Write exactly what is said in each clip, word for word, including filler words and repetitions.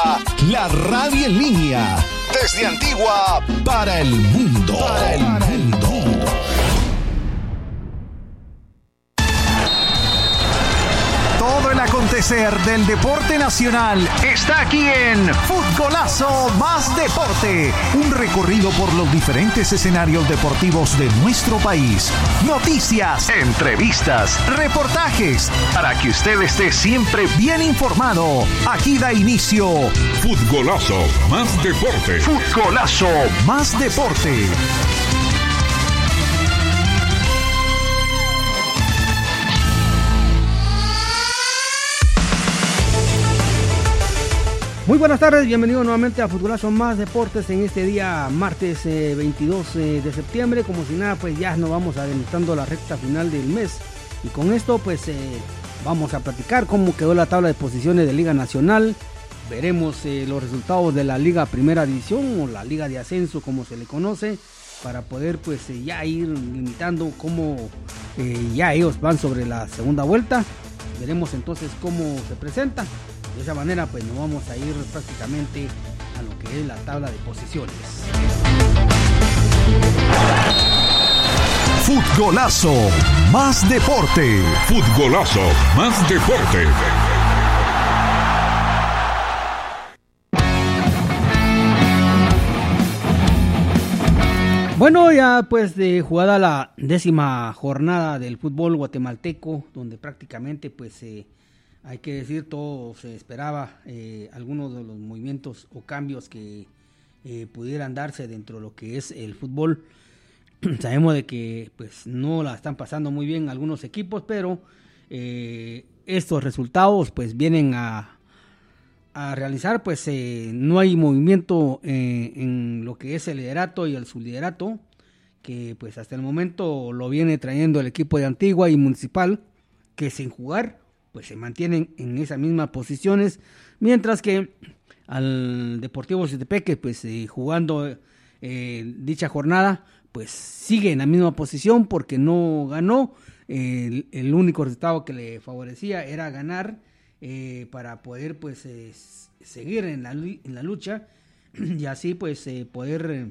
comienza la radio en línea. Desde Antigua para el mundo. Para el mundo. Todo el acontecer del deporte nacional está aquí en Futgolazo Más Deporte. Un recorrido por los diferentes escenarios deportivos de nuestro país. Noticias, entrevistas, reportajes, para que usted esté siempre bien informado. Aquí da inicio Futgolazo Más Deporte. Futgolazo Más Deporte. Muy buenas tardes, bienvenidos nuevamente a Futgolazo Más Deportes en este día martes eh, veintidós eh, de septiembre. Como si nada, pues ya nos vamos adelantando la recta final del mes y con esto pues eh, vamos a platicar cómo quedó la tabla de posiciones de Liga Nacional. Veremos eh, los resultados de la Liga Primera División o la Liga de Ascenso como se le conoce, para poder pues eh, ya ir limitando cómo eh, ya ellos van sobre la segunda vuelta. Veremos entonces cómo se presenta. De esa manera pues nos vamos a ir prácticamente a lo que es la tabla de posiciones. Futgolazo Más Deporte. Futgolazo Más Deporte. Bueno, ya pues de jugada la décima jornada del fútbol guatemalteco, donde prácticamente pues eh, hay que decir, todo se esperaba, eh, algunos de los movimientos o cambios que eh, pudieran darse dentro de lo que es el fútbol. Sabemos de que pues no la están pasando muy bien algunos equipos, pero eh, estos resultados pues vienen a, a realizar, pues eh, no hay movimiento eh, en lo que es el liderato y el subliderato, que pues hasta el momento lo viene trayendo el equipo de Antigua y Municipal, que sin jugar pues se mantienen en esas mismas posiciones, mientras que al Deportivo Cietepeque pues eh, jugando eh, dicha jornada pues sigue en la misma posición porque no ganó. Eh, el, el único resultado que le favorecía era ganar eh, para poder pues eh, seguir en la, en la lucha y así pues eh, poder eh,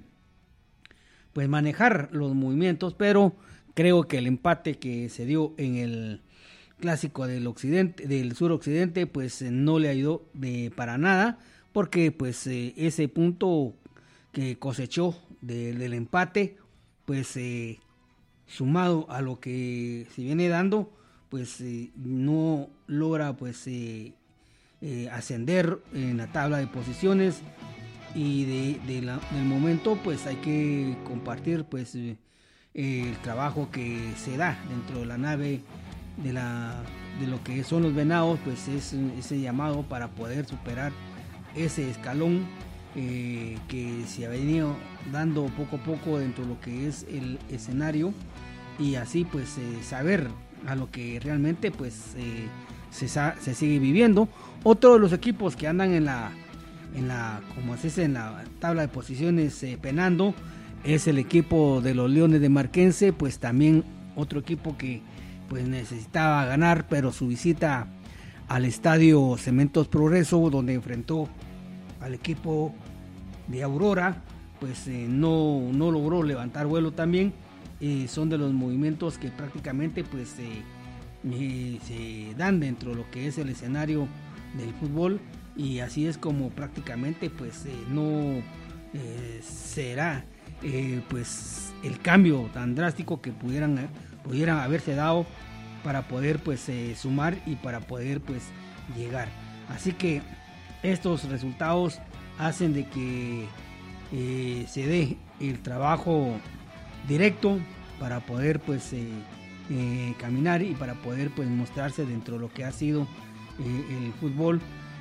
pues manejar los movimientos, pero creo que el empate que se dio en el clásico del occidente, del suroccidente, pues eh, no le ayudó de para nada, porque pues eh, ese punto que cosechó de, del empate, pues eh, sumado a lo que se viene dando, pues eh, no logra pues eh, eh, ascender en la tabla de posiciones, y de, de la, del momento pues hay que compartir pues eh, el trabajo que se da dentro de la nave de la de lo que son los Venados, pues es ese llamado para poder superar ese escalón eh, que se ha venido dando poco a poco dentro de lo que es el escenario, y así pues eh, saber a lo que realmente pues eh, se, se sigue viviendo. Otro de los equipos que andan en la en la como se dice en la tabla de posiciones eh, penando es el equipo de los Leones de Marquense, pues también otro equipo que pues necesitaba ganar, pero su visita al estadio Cementos Progreso, donde enfrentó al equipo de Aurora, pues eh, no, no logró levantar vuelo también. Eh, son de los movimientos que prácticamente pues eh, eh, se dan dentro de lo que es el escenario del fútbol, y así es como prácticamente pues eh, no eh, será eh, pues el cambio tan drástico que pudieran pudieran haberse dado para poder pues eh, sumar y para poder pues llegar. Así que estos resultados hacen de que eh, se dé el trabajo directo para poder pues eh, eh, caminar y para poder pues mostrarse dentro de lo que ha sido eh, el fútbol.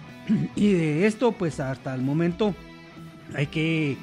Y de esto pues hasta el momento hay que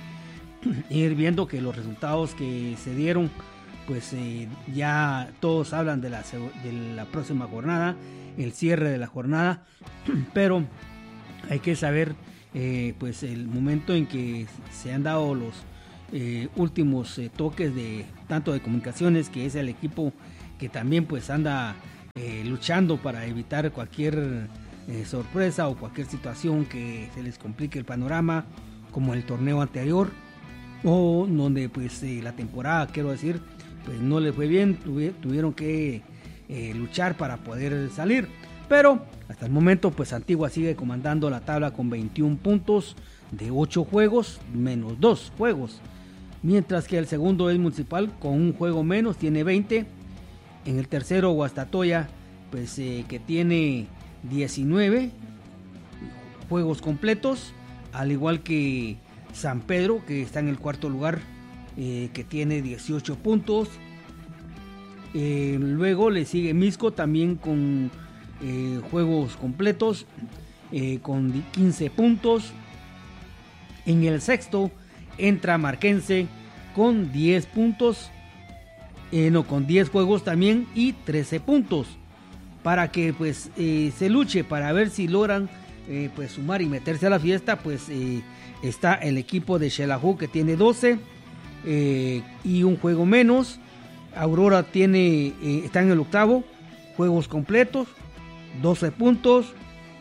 ir viendo que los resultados que se dieron pues eh, ya todos hablan de la, de la próxima jornada, el cierre de la jornada, pero hay que saber eh, pues el momento en que se han dado los eh, últimos eh, toques de tanto de Comunicaciones, que es el equipo que también pues anda eh, luchando para evitar cualquier eh, sorpresa o cualquier situación que se les complique el panorama, como el torneo anterior, o donde pues eh, la temporada, quiero decir, pues no les fue bien, tuvi- tuvieron que eh, luchar para poder salir. Pero hasta el momento pues Antigua sigue comandando la tabla con veintiún puntos de ocho juegos, menos dos juegos. Mientras que el segundo es Municipal con un juego menos, tiene veinte. En el tercero Guastatoya, pues eh, que tiene diecinueve juegos completos, al igual que San Pedro, que está en el cuarto lugar, eh, que tiene dieciocho puntos. Eh, luego le sigue Misco también con eh, juegos completos, eh, con quince puntos. En el sexto entra Marquense con diez puntos, eh, no, con diez juegos también y trece puntos, para que pues eh, se luche para ver si logran eh, pues sumar y meterse a la fiesta. Pues eh, está el equipo de Xelajú, que tiene doce eh, y un juego menos. Aurora tiene eh, está en el octavo, juegos completos, doce puntos.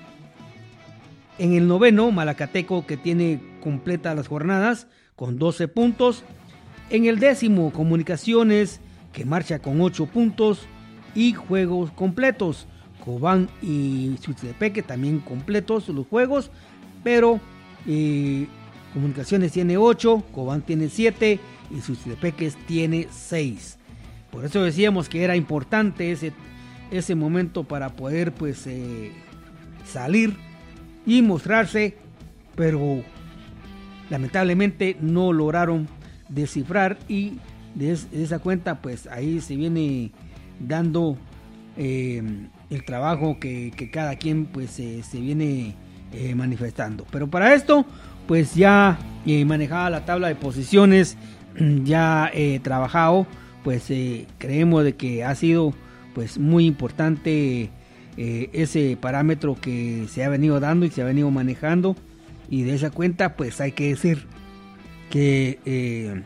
En el noveno, Malacateco, que tiene completas las jornadas con doce puntos. En el décimo, Comunicaciones, que marcha con ocho puntos y juegos completos. Cobán y Suchitepeque también completos los juegos, pero eh, Comunicaciones tiene ocho, Cobán tiene siete y Suchitepeque tiene seis. Por eso decíamos que era importante ese, ese momento para poder pues eh, salir y mostrarse, pero lamentablemente no lograron descifrar, y de, es, de esa cuenta pues ahí se viene dando eh, el trabajo que, que cada quien pues eh, se viene eh, manifestando. Pero para esto pues ya eh, manejada la tabla de posiciones, ya eh, trabajado, pues eh, creemos de que ha sido pues muy importante eh, ese parámetro que se ha venido dando y se ha venido manejando, y de esa cuenta pues hay que decir que eh,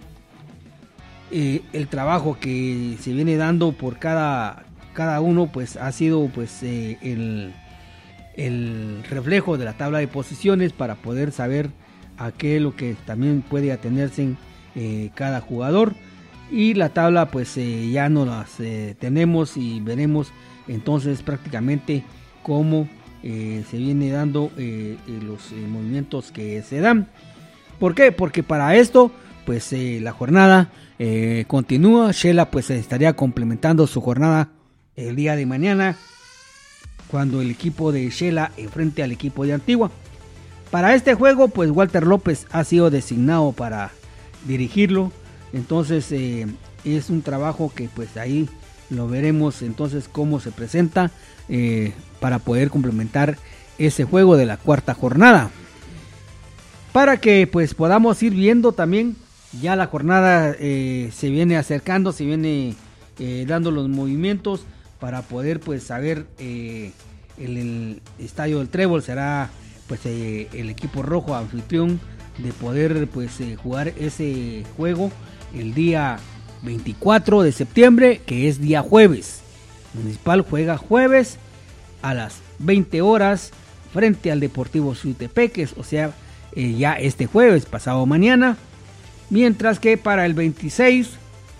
eh, el trabajo que se viene dando por cada cada uno pues ha sido pues eh, el, el reflejo de la tabla de posiciones, para poder saber a qué es lo que también puede atenerse en eh, cada jugador. Y la tabla pues eh, ya no las eh, tenemos, y veremos entonces prácticamente cómo eh, se viene dando eh, eh, los eh, movimientos que se dan. ¿Por qué? Porque para esto pues eh, la jornada eh, continúa. Xela pues estaría complementando su jornada el día de mañana, cuando el equipo de Xela enfrente al equipo de Antigua. Para este juego pues Walter López ha sido designado para dirigirlo. Entonces eh, es un trabajo que pues ahí lo veremos entonces cómo se presenta eh, para poder complementar ese juego de la cuarta jornada, para que pues podamos ir viendo también. Ya la jornada eh, se viene acercando, se viene eh, dando los movimientos para poder pues saber eh, el, el estadio del Trébol será pues eh, el equipo rojo anfitrión de poder pues eh, jugar ese juego el día veinticuatro de septiembre, que es día jueves. Municipal juega jueves a las veinte horas frente al Deportivo Suchitepeque, o sea eh, ya este jueves, pasado mañana. Mientras que para el veintiséis,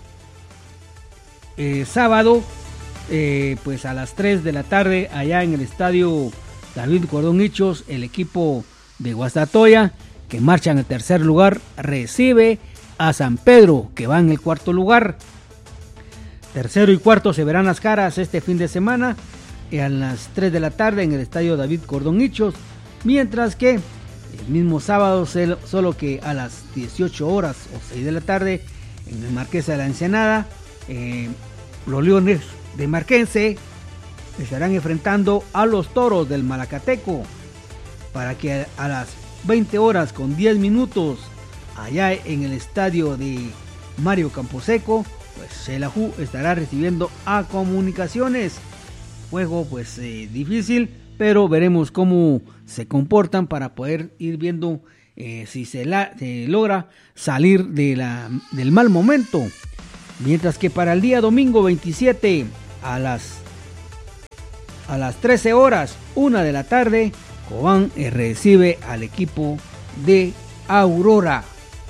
eh, sábado, eh, pues a las tres de la tarde, allá en el estadio David Cordón Hichos, el equipo de Guastatoya, que marcha en el tercer lugar, recibe a San Pedro, que va en el cuarto lugar. Tercero y cuarto se verán las caras este fin de semana a las tres de la tarde en el estadio David Cordón Hichos, mientras que el mismo sábado, solo que a las dieciocho horas o seis de la tarde, en el Marquesa de la Ensenada, eh, los Leones de Marquense estarán enfrentando a los Toros del Malacateco, para que a las veinte horas con diez minutos, allá en el estadio de Mario Camposeco, pues Xelajú estará recibiendo a Comunicaciones. Juego pues eh, difícil, pero veremos cómo se comportan para poder ir viendo eh, si se, la, se logra salir de la, del mal momento. Mientras que para el día domingo veintisiete a las a las trece horas, una de la tarde, Cobán recibe al equipo de Aurora.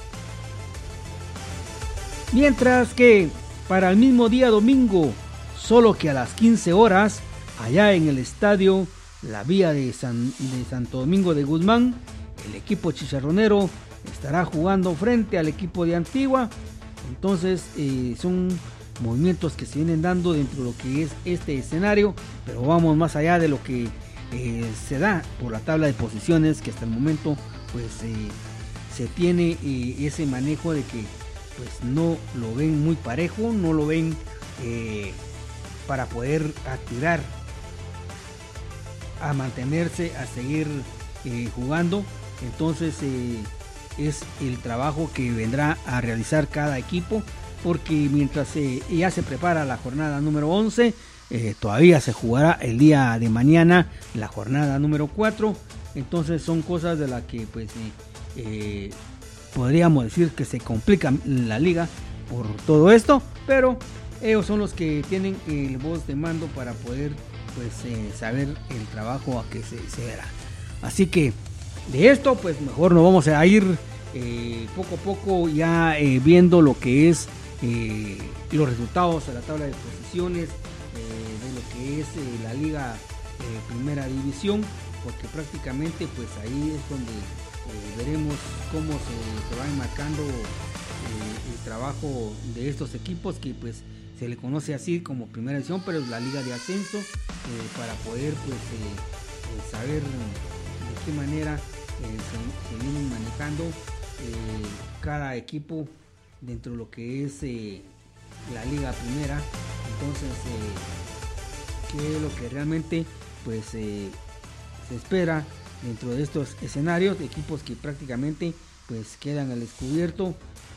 Mientras que para el mismo día domingo, solo que a las quince horas, allá en el estadio La Vía de, San, de Santo Domingo de Guzmán, el equipo chicharronero estará jugando frente al equipo de Antigua. Entonces eh, son movimientos que se vienen dando dentro de lo que es este escenario, pero vamos más allá de lo que eh, se da por la tabla de posiciones, que hasta el momento pues eh, se tiene eh, ese manejo de que pues no lo ven muy parejo, no lo ven eh, para poder aspirar a mantenerse, a seguir eh, jugando. Entonces eh, es el trabajo que vendrá a realizar cada equipo, porque mientras eh, ya se prepara la jornada número once, eh, todavía se jugará el día de mañana la jornada número cuatro. Entonces son cosas de las que pues eh, eh, podríamos decir que se complica la liga por todo esto, pero ellos son los que tienen el voz de mando para poder pues eh, saber el trabajo a que se, se hará. Así que de esto pues mejor nos vamos a ir eh, poco a poco ya eh, viendo lo que es eh, los resultados de la tabla de posiciones eh, de lo que es eh, la liga eh, primera división, porque prácticamente pues ahí es donde eh, veremos cómo se, se va enmarcando eh, el trabajo de estos equipos, que pues se le conoce así como primera división, pero es la liga de ascenso, eh, para poder pues eh, eh, saber de qué manera eh, se, se vienen manejando eh, cada equipo dentro de lo que es eh, la liga primera. Entonces eh, qué es lo que realmente pues eh, se espera dentro de estos escenarios de equipos que prácticamente pues quedan al descubierto.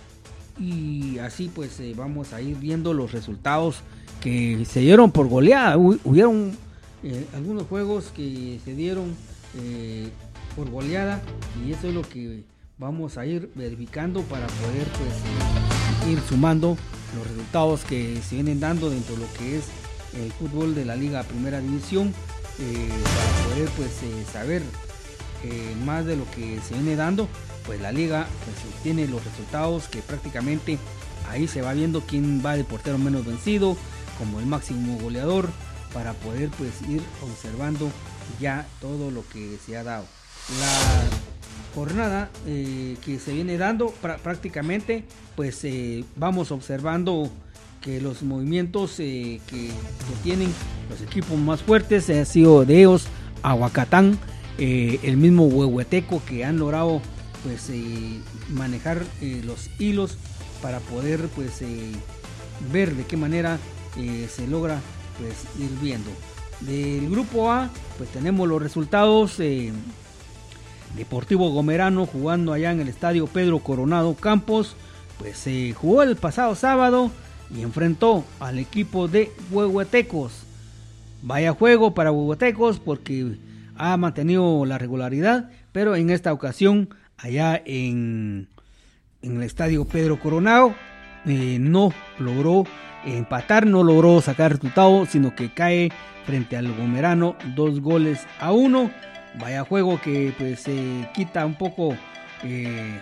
Y así pues eh, vamos a ir viendo los resultados que se dieron por goleada. Hubieron eh, algunos juegos que se dieron eh, por goleada, y eso es lo que vamos a ir verificando para poder pues eh, ir sumando los resultados que se vienen dando dentro de lo que es el fútbol de la Liga Primera División, eh, para poder pues eh, saber eh, más de lo que se viene dando. Pues la liga pues tiene los resultados que prácticamente ahí se va viendo quién va de portero menos vencido como el máximo goleador, para poder pues ir observando ya todo lo que se ha dado. La jornada eh, que se viene dando pr- prácticamente pues eh, vamos observando que los movimientos eh, que, que tienen los equipos más fuertes eh, ha sido de ellos Aguacatán, eh, el mismo Huehueteco, que han logrado pues eh, manejar eh, los hilos para poder pues eh, ver de qué manera eh, se logra pues ir viendo. Del grupo A pues tenemos los resultados. eh, Deportivo Gomerano, jugando allá en el estadio Pedro Coronado Campos, pues se eh, jugó el pasado sábado y enfrentó al equipo de Huehuetecos. Vaya juego para Huehuetecos, porque ha mantenido la regularidad, pero en esta ocasión allá en, en el estadio Pedro Coronado eh, no logró empatar, no logró sacar resultado, sino que cae frente al Gomerano dos goles a uno. Vaya juego que pues se eh, quita un poco eh,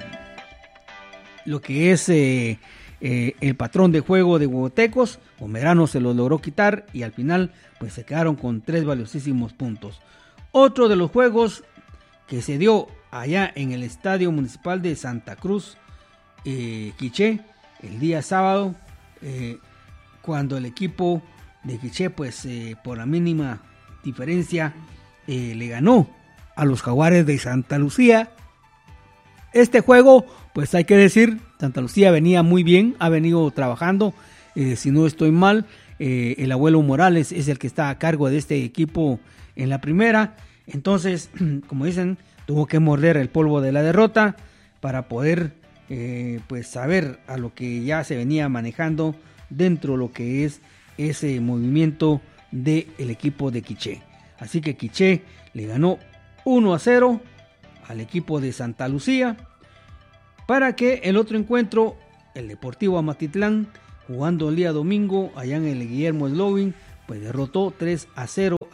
lo que es eh, eh, el patrón de juego de Huehuetecos. Gomerano se lo logró quitar y al final pues se quedaron con tres valiosísimos puntos. Otro de los juegos que se dio allá en el Estadio Municipal de Santa Cruz, eh, Quiché, el día sábado, eh, cuando el equipo de Quiché pues eh, por la mínima diferencia eh, le ganó a los Jaguares de Santa Lucía. Este juego pues hay que decir, Santa Lucía venía muy bien, ha venido trabajando, eh, si no estoy mal, eh, el abuelo Morales es el que está a cargo de este equipo en la primera. Entonces, como dicen, tuvo que morder el polvo de la derrota para poder eh, pues saber a lo que ya se venía manejando dentro de lo que es ese movimiento del equipo de Quiché. Así que Quiché le ganó uno a cero al equipo de Santa Lucía, para que el otro encuentro, el Deportivo Amatitlán, jugando el día domingo allá en el Guillermo Slowin, pues derrotó tres a cero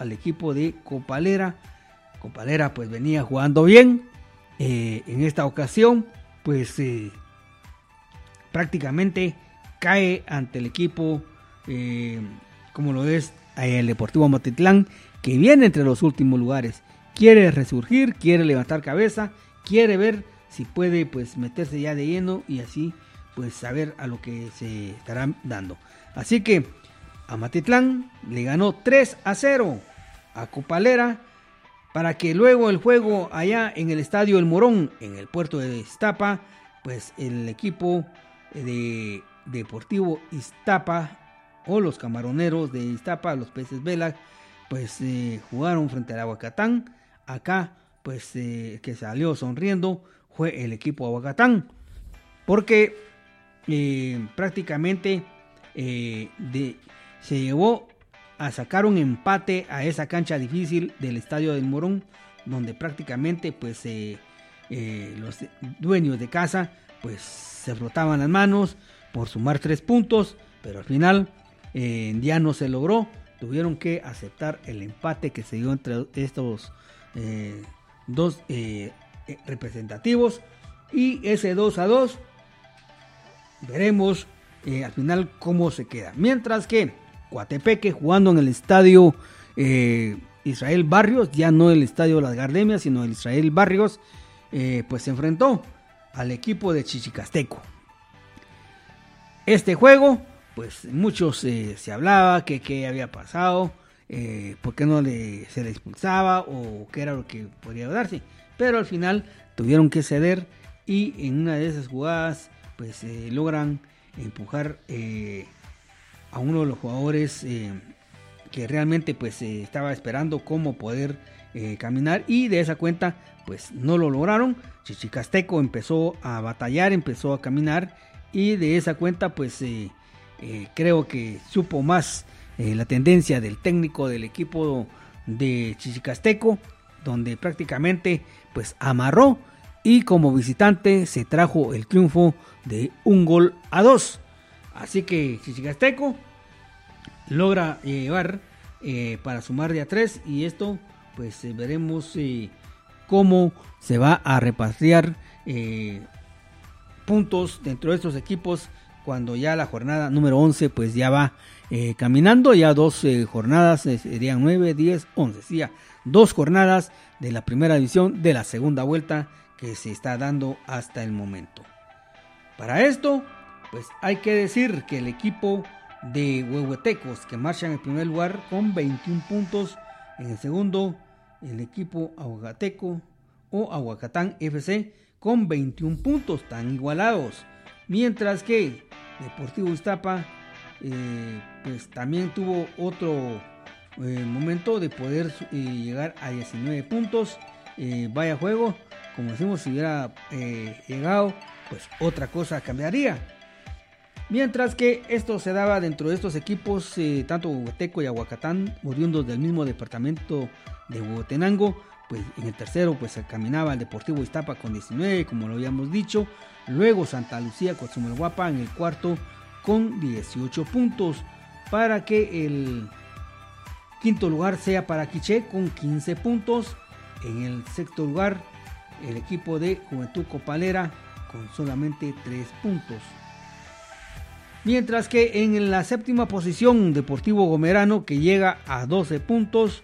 al equipo de Copalera. Copalera pues venía jugando bien. Eh, en esta ocasión pues eh, prácticamente cae ante el equipo eh, como lo es eh, el Deportivo Amatitlán, que viene entre los últimos lugares. Quiere resurgir, quiere levantar cabeza, quiere ver si puede pues meterse ya de lleno y así pues saber a lo que se estará dando. Así que Amatitlán le ganó tres a cero a Copalera, para que luego el juego allá en el Estadio El Morón, en el puerto de Iztapa, pues el equipo de Deportivo Iztapa o los Camaroneros de Iztapa, los Peces Vela, pues eh, jugaron frente al Aguacatán. Acá pues eh, que salió sonriendo fue el equipo Aguacatán, porque eh, prácticamente eh, de, se llevó a sacar un empate a esa cancha difícil del Estadio del Morón, donde prácticamente pues eh, eh, los dueños de casa pues se frotaban las manos por sumar tres puntos, pero al final eh, ya no se logró. Tuvieron que aceptar el empate que se dio entre estos eh, dos eh, representativos, y ese dos a dos veremos eh, al final cómo se queda. Mientras que Coatepeque, jugando en el estadio eh, Israel Barrios, ya no el estadio Las Gardemias, sino el Israel Barrios, eh, pues se enfrentó al equipo de Chichicasteco. Este juego, pues muchos eh, se hablaba que qué había pasado, eh, por qué no le, se le expulsaba o qué era lo que podría darse, pero al final tuvieron que ceder y en una de esas jugadas pues eh, logran empujar eh, a uno de los jugadores eh, que realmente pues eh, estaba esperando cómo poder eh, caminar, y de esa cuenta pues no lo lograron. Chichicasteco empezó a batallar, empezó a caminar, y de esa cuenta pues eh, eh, creo que supo más eh, la tendencia del técnico del equipo de Chichicasteco, donde prácticamente pues amarró y como visitante se trajo el triunfo de un gol a dos. Así que Chichicasteco logra llevar eh, para sumar de a tres, y esto pues eh, veremos eh, cómo se va a repatriar eh, puntos dentro de estos equipos cuando ya la jornada número once pues ya va eh, caminando. Ya dos eh, jornadas, eh, serían nueve, diez, once, sí, ya dos jornadas de la primera división de la segunda vuelta que se está dando hasta el momento. Para esto pues hay que decir que el equipo de Huehuetecos, que marcha en el primer lugar con veintiún puntos, en el segundo el equipo Aguacateco o Aguacatán F C con veintiún puntos, tan igualados, mientras que Deportivo Iztapa eh, pues también tuvo otro eh, momento de poder eh, llegar a diecinueve puntos. Eh, vaya juego, como decimos, si hubiera eh, llegado pues otra cosa cambiaría. Mientras que esto se daba dentro de estos equipos, eh, tanto Huehueteco y Aguacatán, oriundos del mismo departamento de Huehuetenango, pues en el tercero pues caminaba el Deportivo Iztapa con diecinueve, como lo habíamos dicho. Luego Santa Lucía Coatzacoalcos en el cuarto con dieciocho puntos, para que el quinto lugar sea para Quiché con quince puntos. En el sexto lugar el equipo de Juventud Copalera con solamente tres puntos. Mientras que en la séptima posición Deportivo Gomerano, que llega a doce puntos,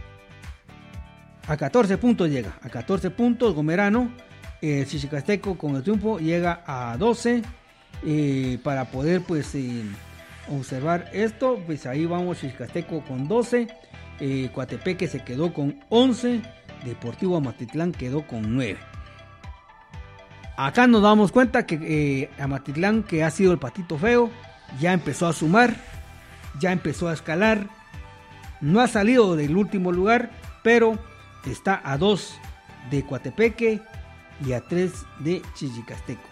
a catorce puntos llega, a catorce puntos Gomerano. El Chichicasteco con el triunfo llega a doce, eh, para poder pues eh, observar esto, pues ahí vamos, Chichicasteco con doce, eh, Coatepeque se quedó con once, Deportivo Amatitlán quedó con nueve. Acá nos damos cuenta que eh, Amatitlán, que ha sido el patito feo, ya empezó a sumar, ya empezó a escalar, no ha salido del último lugar, pero está a dos de Coatepeque y a tres de Chichicasteco.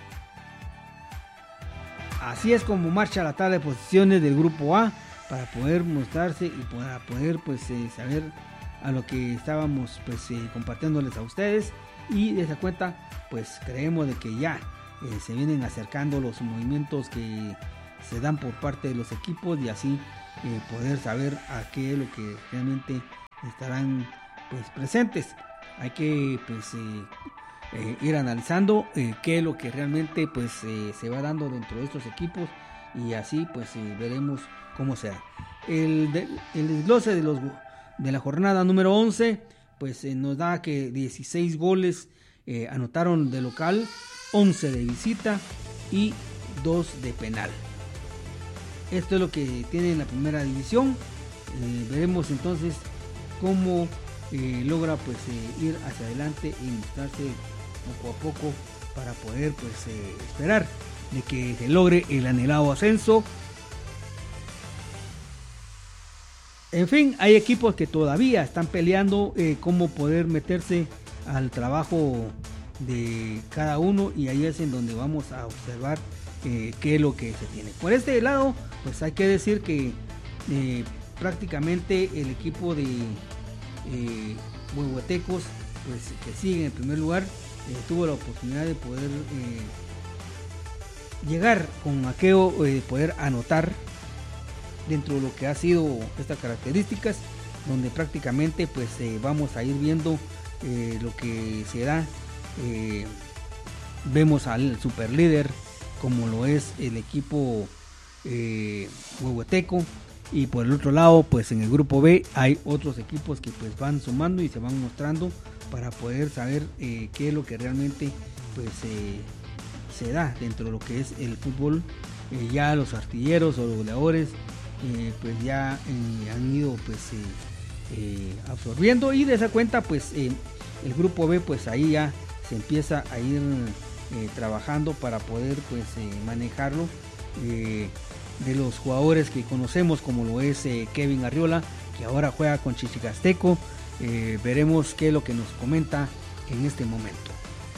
Así es como marcha la tabla de posiciones del grupo A, para poder mostrarse y para poder pues eh, saber a lo que estábamos pues eh, compartiéndoles a ustedes, y de esa cuenta pues creemos de que ya eh, se vienen acercando los movimientos que se dan por parte de los equipos, y así eh, poder saber a qué es lo que realmente estarán pues presentes. Hay que pues eh, eh, ir analizando eh, qué es lo que realmente pues eh, se va dando dentro de estos equipos, y así pues eh, veremos cómo sea. El, de, el desglose de, los, de la jornada número once pues eh, nos da que dieciséis goles eh, anotaron de local, once de visita y dos de penal. Esto es lo que tiene en la primera división. Eh, veremos entonces cómo eh, logra pues eh, ir hacia adelante y mostrarse poco a poco para poder pues eh, esperar de que se logre el anhelado ascenso. En fin, hay equipos que todavía están peleando eh, cómo poder meterse al trabajo de cada uno, y ahí es en donde vamos a observar eh, qué es lo que se tiene. Por este lado, pues hay que decir que eh, prácticamente el equipo de eh, huehuetecos, pues que sigue en primer lugar, eh, tuvo la oportunidad de poder eh, llegar con aquello, eh, poder anotar dentro de lo que ha sido estas características, donde prácticamente pues eh, vamos a ir viendo eh, lo que se da. Eh, vemos al super líder como lo es el equipo eh, huehueteco, y por el otro lado pues en el grupo B hay otros equipos que pues van sumando y se van mostrando para poder saber eh, qué es lo que realmente pues eh, se da dentro de lo que es el fútbol. Eh, ya los artilleros o los goleadores eh, pues ya eh, han ido pues eh, eh, absorbiendo, y de esa cuenta pues eh, el grupo B pues ahí ya se empieza a ir eh, trabajando para poder pues eh, manejarlo. Eh, de los jugadores que conocemos como lo es eh, Kevin Arriola, que ahora juega con Chichicasteco, eh, veremos qué es lo que nos comenta en este momento.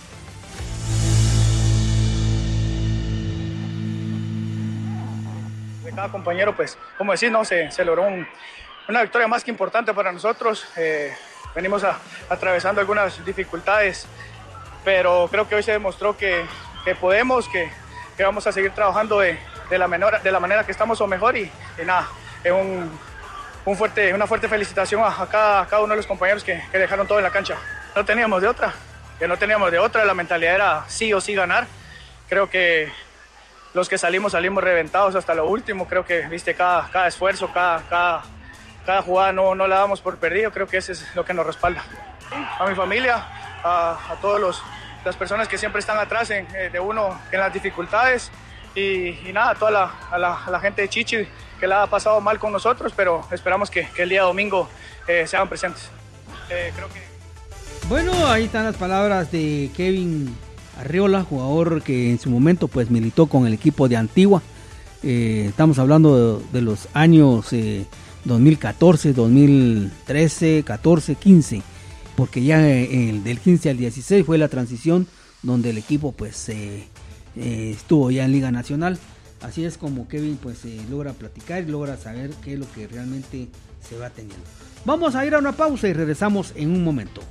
De cada compañero, pues, como decís, no, se, se logró un, una victoria más que importante para nosotros. Eh, venimos a, atravesando algunas dificultades, pero creo que hoy se demostró que, que podemos, que, que vamos a seguir trabajando de, de, la menor, de la manera que estamos o mejor, y, y nada, es un, un fuerte, una fuerte felicitación a, a, cada, a cada uno de los compañeros que, que dejaron todo en la cancha. No teníamos de otra, que no teníamos de otra, la mentalidad era sí o sí ganar. Creo que los que salimos, salimos reventados hasta lo último. Creo que, viste, cada, cada esfuerzo, cada, cada, cada jugada no, no la damos por perdido. Creo que eso es lo que nos respalda. A mi familia, a, a todas las personas que siempre están atrás en, de uno en las dificultades, y, y nada, a toda la, a la, a la gente de Chichi que la ha pasado mal con nosotros, pero esperamos que, que el día domingo eh, sean presentes. Eh, creo que... Bueno, ahí están las palabras de Kevin Arriola, jugador que en su momento pues militó con el equipo de Antigua. Eh, estamos hablando de, de los años eh, dos mil catorce, dos mil trece, catorce, quince, porque ya eh, del quince al dieciséis fue la transición donde el equipo pues eh, eh, estuvo ya en Liga Nacional. Así es como Kevin pues eh, logra platicar y logra saber qué es lo que realmente se va teniendo. Vamos a ir a una pausa y regresamos en un momento.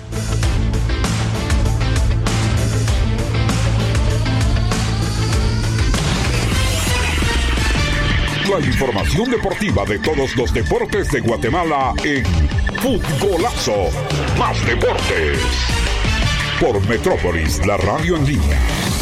La información deportiva de todos los deportes de Guatemala en Futgolazo Más Deportes por Metrópolis, la radio en línea.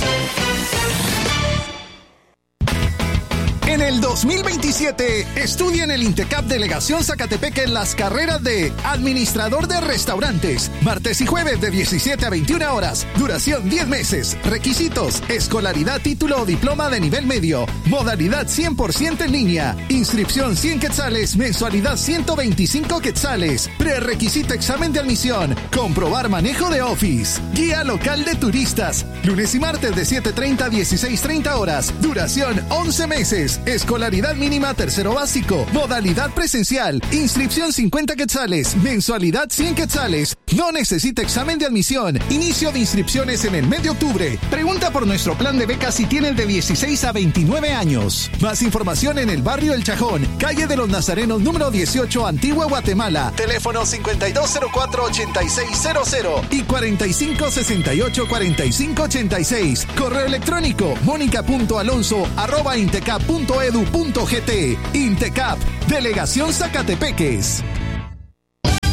En el dos mil veintisiete, estudia en el INTECAP Delegación Zacatepeque en las carreras de Administrador de Restaurantes, martes y jueves de diecisiete a veintiuna horas, duración diez meses, requisitos, escolaridad, título o diploma de nivel medio, modalidad cien por ciento en línea, inscripción cien quetzales, mensualidad ciento veinticinco quetzales, prerequisito examen de admisión, comprobar manejo de Office, guía local de turistas, lunes y martes de siete treinta a dieciséis treinta horas, duración once meses, escolaridad mínima tercero básico, modalidad presencial, inscripción cincuenta quetzales, mensualidad cien quetzales, no necesita examen de admisión, inicio de inscripciones en el mes de octubre. Pregunta por nuestro plan de becas si tiene el de dieciséis a veintinueve años. Más información en el barrio El Chajón, calle de los Nazarenos número dieciocho, Antigua, Guatemala. Teléfono cincuenta y dos cero cuatro, ochenta y seis cero cero y cuarenta y cinco sesenta y ocho, cuarenta y cinco ochenta y seis. Correo electrónico mónica punto alonso arroba intecap punto edu punto gt. INTECAP, Delegación Zacatepeques.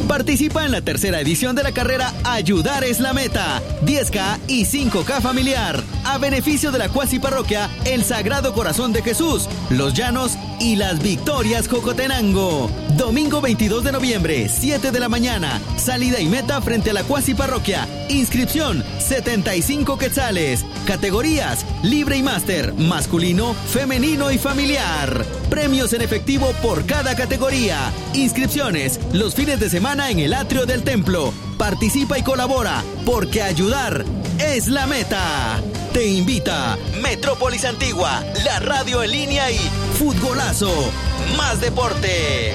Participa en la tercera edición de la carrera Ayudar es la Meta, diez K y cinco K familiar, a beneficio de la cuasi parroquia El Sagrado Corazón de Jesús, Los Llanos y Las Victorias Jocotenango. Domingo veintidós de noviembre, siete de la mañana, salida y meta frente a la cuasi parroquia. Inscripción setenta y cinco quetzales. Categorías libre y máster, masculino, femenino y familiar. Premios en efectivo por cada categoría. Inscripciones los fines de semana en el atrio del templo. Participa y colabora, porque ayudar es la meta. Te invita Metrópolis Antigua, la radio en línea y Futgolazo, más deporte.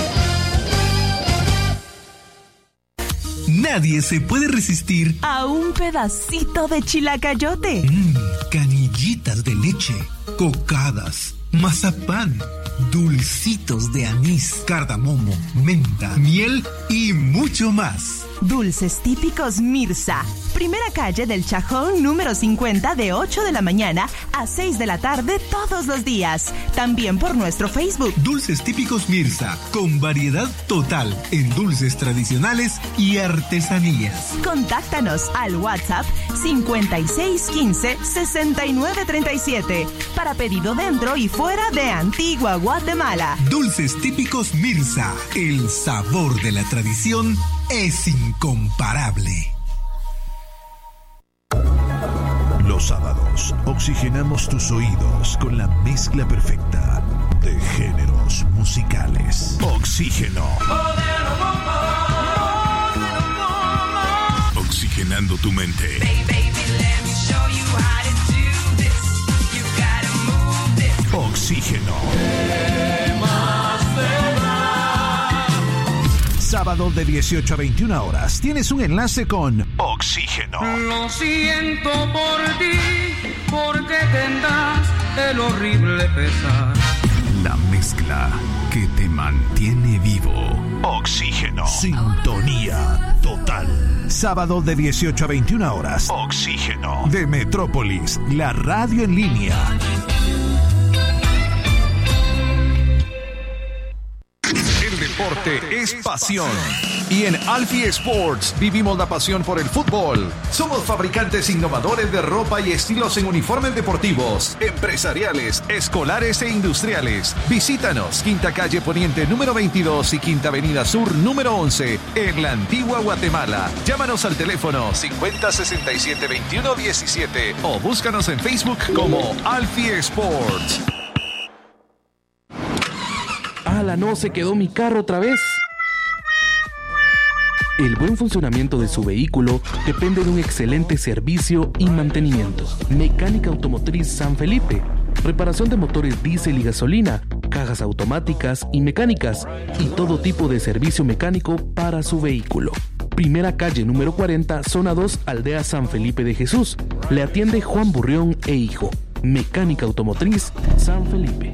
Nadie se puede resistir a un pedacito de chilacayote. Mmm, canillitas de leche, cocadas, mazapán, dulcitos de anís, cardamomo, menta, miel y mucho más. Dulces típicos Mirza. Primera calle del Chajón número cincuenta, de ocho de la mañana a seis de la tarde todos los días. También por nuestro Facebook. Dulces típicos Mirza, con variedad total en dulces tradicionales y artesanías. Contáctanos al WhatsApp cincuenta y seis quince sesenta y nueve treinta y siete para pedido dentro y fuera de Antigua Guatemala. Dulces típicos Mirza, el sabor de la tradición es incomparable. Los sábados oxigenamos tus oídos con la mezcla perfecta de géneros musicales. Oxígeno. Oxigenando tu mente. Oxígeno. Sábado de dieciocho a veintiuna horas tienes un enlace con Oxígeno. Lo siento por ti, porque tendrás el horrible pesar. La mezcla que te mantiene vivo. Oxígeno. Sintonía total. Sábado de dieciocho a veintiuna horas. Oxígeno. De Metrópolis, la radio en línea. El deporte es pasión. Y en Alfie Sports vivimos la pasión por el fútbol. Somos fabricantes innovadores de ropa y estilos en uniformes deportivos, empresariales, escolares e industriales. Visítanos, Quinta Calle Poniente número veintidós y Quinta Avenida Sur número once, en la Antigua Guatemala. Llámanos al teléfono cincuenta sesenta y siete veintiuno diecisiete o búscanos en Facebook como Alfie Sports. ¡Hala, no! Se quedó mi carro otra vez. El buen funcionamiento de su vehículo depende de un excelente servicio y mantenimiento. Mecánica Automotriz San Felipe. Reparación de motores diésel y gasolina, cajas automáticas y mecánicas y todo tipo de servicio mecánico para su vehículo. Primera calle número cuarenta, zona dos, Aldea San Felipe de Jesús. Le atiende Juan Burrión e Hijo. Mecánica Automotriz San Felipe.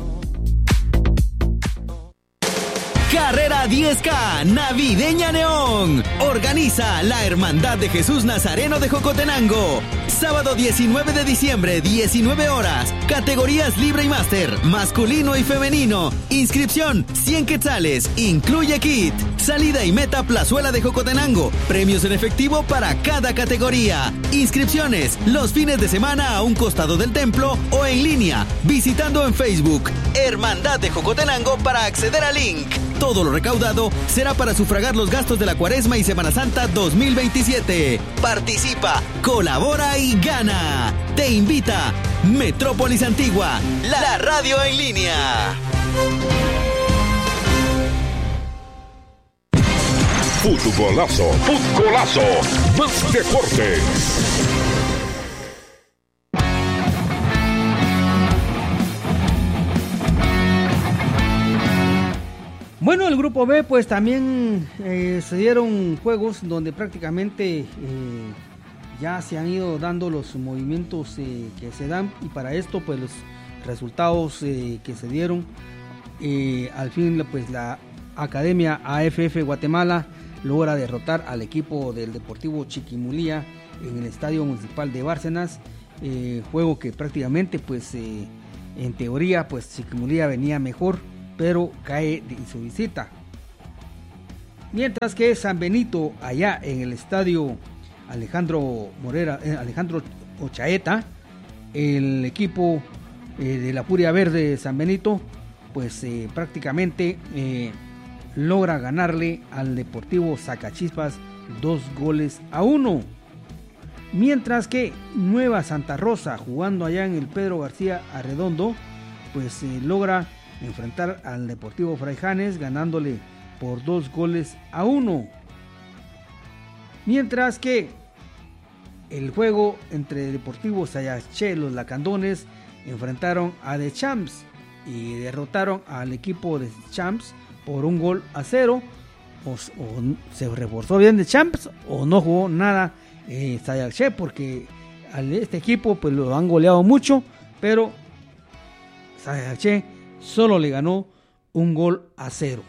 Carrera diez K Navideña Neón. Organiza la Hermandad de Jesús Nazareno de Jocotenango. Sábado diecinueve de diciembre, diecinueve horas. Categorías libre y máster, masculino y femenino. Inscripción cien quetzales. Incluye kit. Salida y meta Plazuela de Jocotenango. Premios en efectivo para cada categoría. Inscripciones los fines de semana a un costado del templo o en línea, visitando en Facebook Hermandad de Jocotenango para acceder al link. Todo lo recaudado será para sufragar los gastos de la Cuaresma y Semana Santa dos mil veintisiete. Participa, colabora y gana. Te invita Metrópolis Antigua, la radio en línea. Futgolazo, Futgolazo, más deportes. Bueno, el grupo B pues también eh, se dieron juegos donde prácticamente eh, ya se han ido dando los movimientos eh, que se dan, y para esto pues los resultados eh, que se dieron, eh, al fin pues la Academia A F F Guatemala logra derrotar al equipo del Deportivo Chiquimulía en el Estadio Municipal de Bárcenas, eh, juego que prácticamente pues eh, en teoría pues Chiquimulía venía mejor, pero cae en su visita. Mientras que San Benito, allá en el estadio Alejandro Morera, eh, Alejandro Ochaeta, el equipo eh, de la Furia Verde de San Benito, pues eh, prácticamente eh, logra ganarle al Deportivo Zacachispas dos goles a uno. Mientras que Nueva Santa Rosa, jugando allá en el Pedro García Arredondo, pues eh, logra enfrentar al Deportivo Fraijanes ganándole por dos goles a uno. Mientras que el juego entre Deportivo Sayaché, los Lacandones, enfrentaron a The Champs y derrotaron al equipo de Champs por un gol a cero. O, o se reforzó bien The Champs o no jugó nada eh, Sayaché, porque a este equipo pues lo han goleado mucho, pero Sayaché solo le ganó un gol a cero.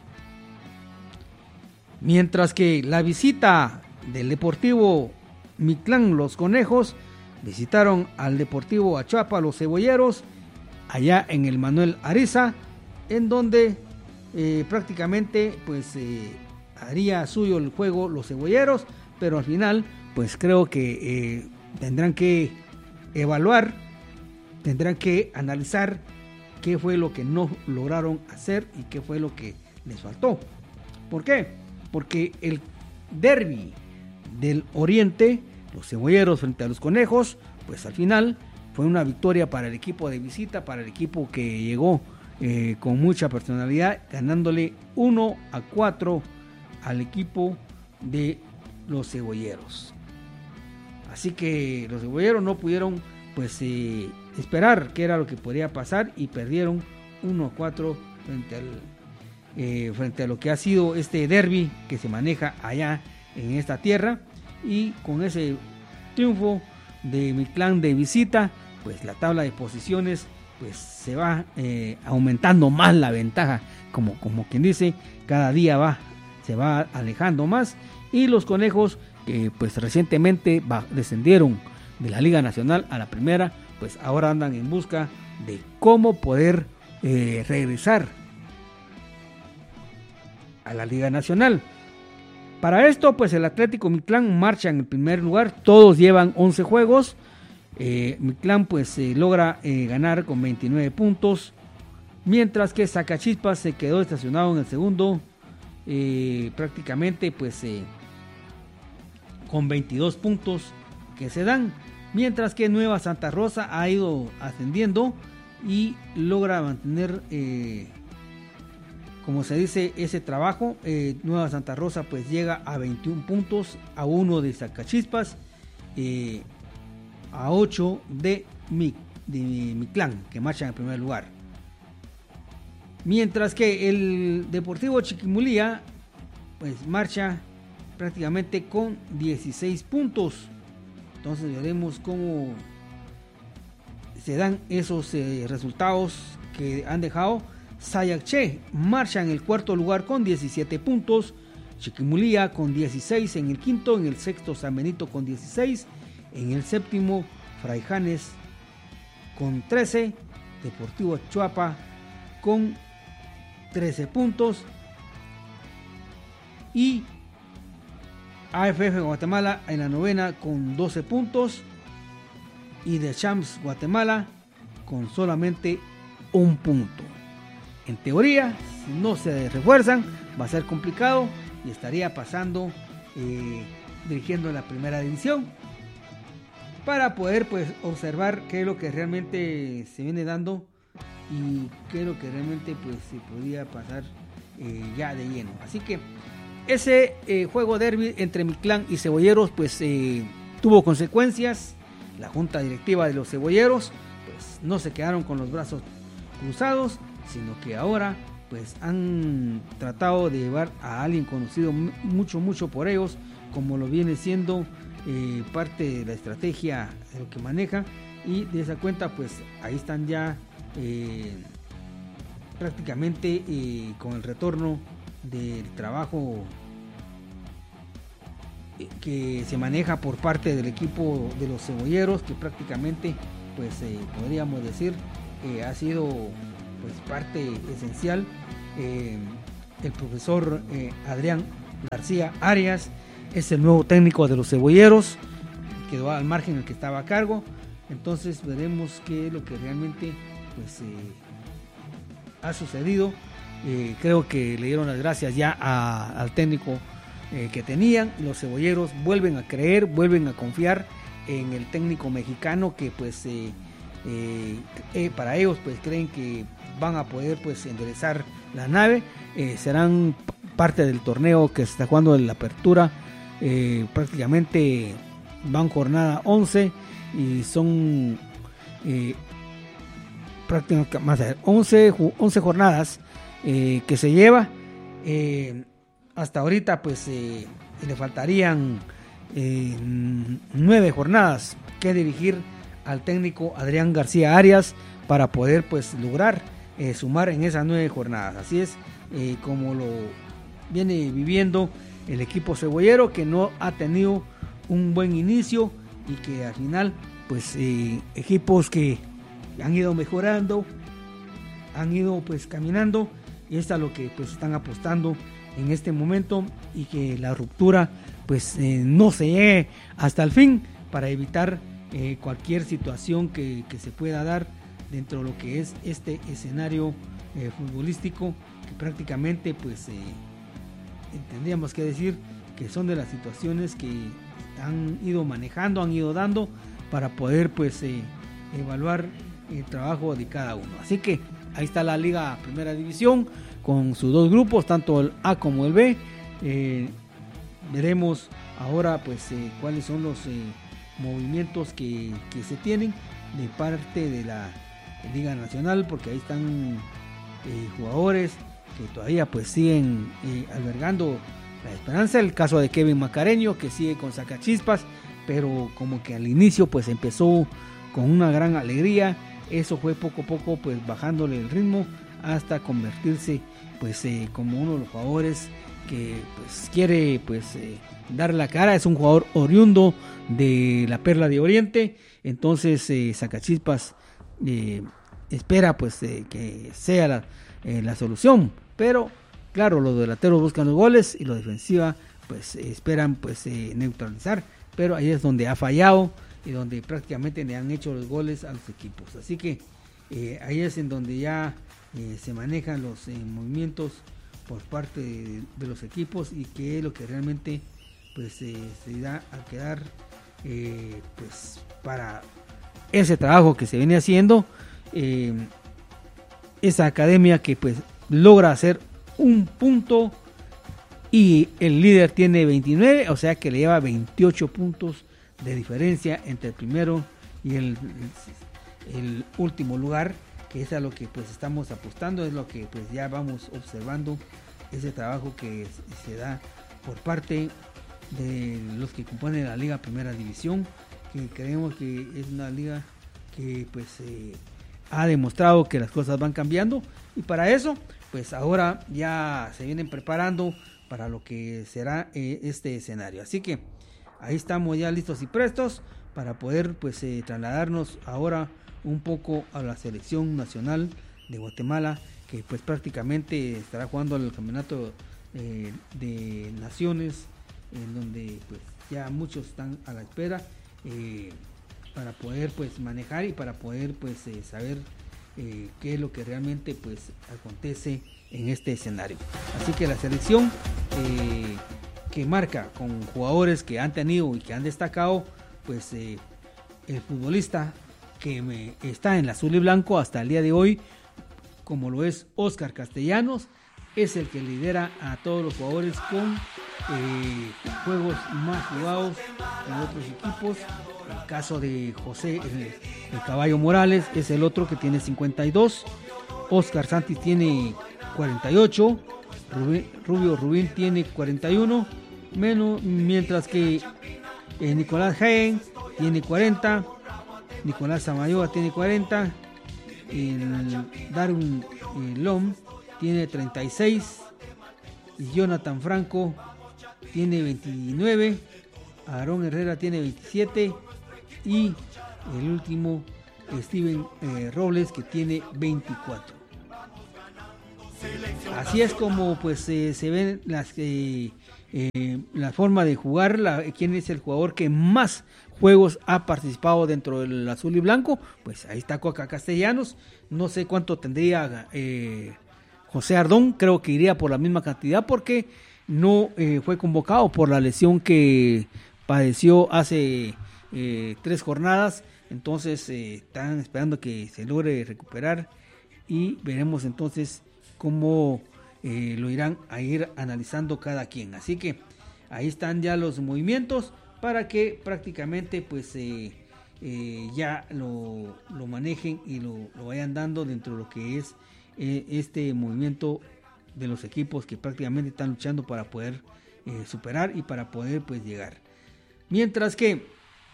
Mientras que la visita del Deportivo Mictlán, los Conejos, visitaron al Deportivo Achuapa, los Cebolleros, allá en el Manuel Ariza, en donde eh, prácticamente pues eh, haría suyo el juego los Cebolleros, pero al final pues creo que eh, tendrán que evaluar, tendrán que analizar qué fue lo que no lograron hacer y qué fue lo que les faltó. ¿Por qué? Porque el derbi del Oriente, los Cebolleros frente a los Conejos, pues al final fue una victoria para el equipo de visita, para el equipo que llegó eh, con mucha personalidad, ganándole uno a cuatro al equipo de los Cebolleros. Así que los Cebolleros no pudieron pues eh, esperar qué era lo que podría pasar y perdieron uno a cuatro frente al Eh, frente a lo que ha sido este derbi que se maneja allá en esta tierra. Y con ese triunfo de Mictlán de visita, pues la tabla de posiciones pues se va eh, aumentando más la ventaja, como, como quien dice, cada día va se va alejando más, y los Conejos que pues recientemente va, descendieron de la Liga Nacional a la primera, pues ahora andan en busca de cómo poder eh, regresar a la Liga Nacional. Para esto pues el Atlético Mictlán marcha en el primer lugar, todos llevan once juegos. eh, Mictlán pues eh, logra eh, ganar con veintinueve puntos, mientras que Zacachispas se quedó estacionado en el segundo, eh, prácticamente pues eh, con veintidós puntos que se dan, mientras que Nueva Santa Rosa ha ido ascendiendo y logra mantener eh, como se dice ese trabajo. eh, Nueva Santa Rosa pues llega a veintiún puntos, a uno de Zacachispas, eh, a ocho de, Mi, de Mictlán, que marcha en el primer lugar. Mientras que el Deportivo Chiquimulía pues marcha prácticamente con dieciséis puntos. Entonces veremos cómo se dan esos eh, resultados que han dejado. Sayaché marcha en el cuarto lugar con diecisiete puntos, Chiquimulía con dieciséis en el quinto, en el sexto San Benito con dieciséis, en el séptimo Fraijanes con trece, Deportivo Achuapa con trece puntos y A F F Guatemala en la novena con doce puntos y The Champs Guatemala con solamente un punto. En teoría, si no se refuerzan, va a ser complicado y estaría pasando, eh, dirigiendo la primera división, para poder pues observar qué es lo que realmente se viene dando y qué es lo que realmente pues se podría pasar eh, ya de lleno. Así que ese eh, juego derbi entre Mictlán y Cebolleros pues eh, tuvo consecuencias. La junta directiva de los Cebolleros pues no se quedaron con los brazos cruzados, sino que ahora pues han tratado de llevar a alguien conocido mucho mucho por ellos, como lo viene siendo eh, parte de la estrategia de lo que maneja, y de esa cuenta pues ahí están ya eh, prácticamente eh, con el retorno del trabajo que se maneja por parte del equipo de los Cebolleros, que prácticamente pues eh, podríamos decir eh, ha sido pues parte esencial. eh, el profesor eh, Adrián García Arias es el nuevo técnico de los Cebolleros, quedó al margen el que estaba a cargo. Entonces veremos qué es lo que realmente pues eh, ha sucedido. Eh, creo que le dieron las gracias ya a, al técnico eh, que tenían. Los Cebolleros vuelven a creer, vuelven a confiar en el técnico mexicano, que pues eh, eh, eh, para ellos pues creen que van a poder pues enderezar la nave. Eh, serán p- parte del torneo que se está jugando en la apertura. Eh, prácticamente van jornada once y son eh, prácticamente más de once, once jornadas eh, que se lleva. Eh, hasta ahorita pues eh, le faltarían eh, nueve jornadas que dirigir al técnico Adrián García Arias para poder pues lograr eh, sumar en esas nueve jornadas. Así es eh, como lo viene viviendo el equipo cebollero, que no ha tenido un buen inicio y que al final pues eh, equipos que han ido mejorando, han ido pues caminando, y es a lo que pues están apostando en este momento, y que la ruptura pues eh, no se llegue hasta el fin, para evitar eh, cualquier situación que, que se pueda dar dentro de lo que es este escenario eh, futbolístico, que prácticamente pues eh, tendríamos que decir que son de las situaciones que han ido manejando, han ido dando para poder pues eh, evaluar el trabajo de cada uno. Así que ahí está la Liga Primera División con sus dos grupos, tanto el A como el B. Eh, veremos ahora pues eh, cuáles son los eh, movimientos que, que se tienen de parte de la Liga Nacional, porque ahí están eh, jugadores que todavía pues siguen eh, albergando la esperanza. El caso de Kevin Macareño, que sigue con Sacachispas, pero como que al inicio pues empezó con una gran alegría. Eso fue poco a poco pues bajándole el ritmo hasta convertirse pues eh, como uno de los jugadores que pues quiere pues eh, dar la cara. Es un jugador oriundo de la Perla de Oriente, entonces eh, Sacachispas eh, espera pues eh, que sea la, eh, la solución, pero claro, los delanteros buscan los goles y los defensiva pues eh, esperan pues eh, neutralizar, pero ahí es donde ha fallado y donde prácticamente le han hecho los goles a los equipos. Así que eh, ahí es en donde ya eh, se manejan los eh, movimientos por parte de, de los equipos, y que es lo que realmente pues eh, se da a quedar eh, pues para ese trabajo que se viene haciendo, eh, esa academia que pues logra hacer un punto y el líder tiene veintinueve, o sea que le lleva veintiocho puntos de diferencia entre el primero y el, el, el último lugar, que es a lo que pues estamos apostando, es lo que pues ya vamos observando, ese trabajo que se da por parte de los que componen la Liga Primera División, que creemos que es una liga que pues eh, ha demostrado que las cosas van cambiando, y para eso pues ahora ya se vienen preparando para lo que será eh, este escenario. Así que ahí estamos ya listos y prestos para poder pues eh, trasladarnos ahora un poco a la selección nacional de Guatemala, que pues prácticamente estará jugando el campeonato eh, de naciones, en donde pues ya muchos están a la espera eh, para poder pues manejar y para poder pues eh, saber eh, qué es lo que realmente pues acontece en este escenario. Así que la selección eh, que marca con jugadores que han tenido y que han destacado, pues eh, el futbolista que me está en el azul y blanco hasta el día de hoy, como lo es Oscar Castellanos, es el que lidera a todos los jugadores con eh, juegos más jugados en otros equipos. El caso de José el, el Caballo Morales es el otro que tiene cincuenta y dos, Oscar Santis tiene cuarenta y ocho, Rubén, Rubio Rubín tiene cuarenta y uno, menos, mientras que eh, Nicolás Jaén tiene cuarenta, Nicolás Samayoa tiene cuarenta, el Darwin eh, Lom tiene treinta y seis, y Jonathan Franco tiene veintinueve, Aarón Herrera tiene veintisiete, y el último Steven eh, Robles, que tiene veinticuatro. Así es como pues eh, se ven las, eh, eh, la forma de jugar, la, quién es el jugador que más juegos ha participado dentro del azul y blanco, pues ahí está Coca Castellanos. No sé cuánto tendría eh, José Ardón, creo que iría por la misma cantidad porque no eh, fue convocado por la lesión que padeció hace eh, tres jornadas. Entonces eh, están esperando que se logre recuperar y veremos entonces cómo eh, lo irán a ir analizando cada quien. Así que ahí están ya los movimientos para que prácticamente pues eh, eh, ya lo, lo manejen y lo, lo vayan dando dentro de lo que es eh, este movimiento de los equipos que prácticamente están luchando para poder eh, superar y para poder pues llegar. Mientras que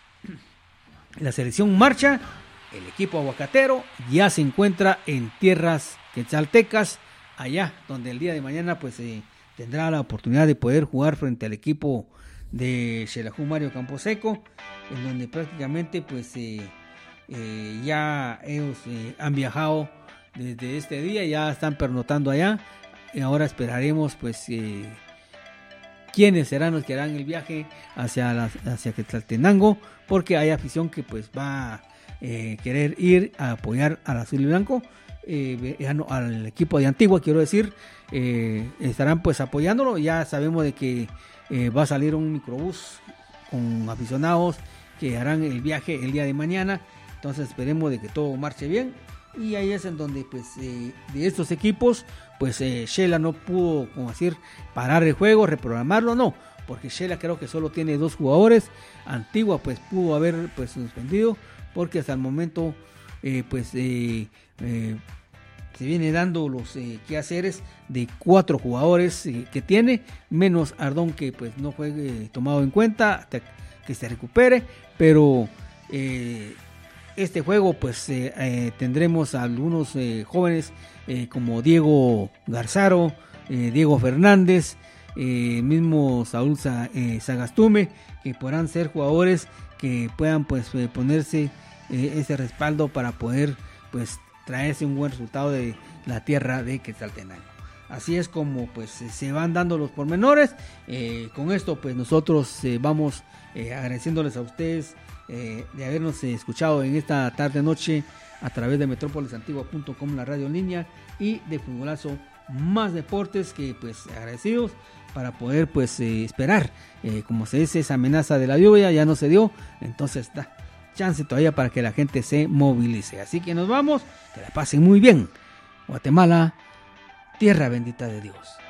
la selección marcha, el equipo aguacatero ya se encuentra en tierras quetzaltecas, allá donde el día de mañana pues eh, tendrá la oportunidad de poder jugar frente al equipo de Xelajú Mario Camposeco, en donde prácticamente pues eh, eh, ya ellos eh, han viajado desde este día, ya están pernotando allá, y ahora esperaremos pues eh, quiénes serán los que harán el viaje hacia, la, hacia Quetzaltenango, porque hay afición que pues va a eh, querer ir a apoyar al azul y blanco, eh, al equipo de Antigua, quiero decir, eh, estarán pues apoyándolo. Ya sabemos de que eh, va a salir un microbús con aficionados que harán el viaje el día de mañana, entonces esperemos de que todo marche bien. Y ahí es en donde pues eh, de estos equipos pues eh, Xela no pudo, como decir, parar el juego, reprogramarlo, no, porque Xela creo que solo tiene dos jugadores. Antigua pues pudo haber pues suspendido porque hasta el momento eh, pues eh, eh, se viene dando los eh, quehaceres de cuatro jugadores eh, que tiene, menos Ardón, que pues no fue eh, tomado en cuenta hasta que se recupere, pero eh, este juego pues eh, eh, tendremos a algunos eh, jóvenes eh, como Diego Garzaro, eh, Diego Fernández, eh, mismo Saúl eh, Sagastume, que podrán ser jugadores que puedan pues eh, ponerse eh, ese respaldo para poder pues traerse un buen resultado de la tierra de Quetzaltenango. Así es como pues se van dando los pormenores. Eh, con esto pues nosotros eh, vamos eh, agradeciéndoles a ustedes eh, de habernos eh, escuchado en esta tarde noche a través de metrópolis antigua punto com, la radio en línea, y de Futbolazo Más Deportes, que pues agradecidos para poder pues eh, esperar, eh, como se dice, esa amenaza de la lluvia ya no se dio, entonces da chance todavía para que la gente se movilice. Así que nos vamos, que la pasen muy bien. Guatemala, tierra bendita de Dios.